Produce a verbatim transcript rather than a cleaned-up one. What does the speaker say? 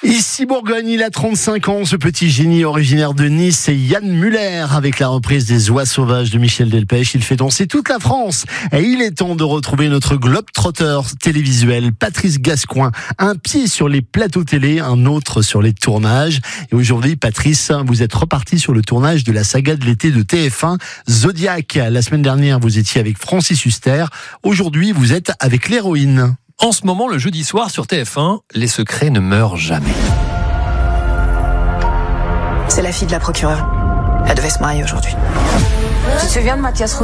Ici Bourgogne, il a trente-cinq ans, ce petit génie originaire de Nice, c'est Yann Muller. Avec la reprise des Oies sauvages de Michel Delpech, il fait danser toute la France. Et il est temps de retrouver notre globe-trotter télévisuel, Patrice Gascoin. Un pied sur les plateaux télé, un autre sur les tournages. Et aujourd'hui, Patrice, vous êtes reparti sur le tournage de la saga de l'été de T F un, Zodiac. La semaine dernière, vous étiez avec Francis Huster. Aujourd'hui, vous êtes avec l'héroïne. En ce moment, le jeudi soir sur T F un, les secrets ne meurent jamais. C'est la fille de la procureure. Elle devait se marier aujourd'hui. Tu te souviens de Mathias Rousseau ?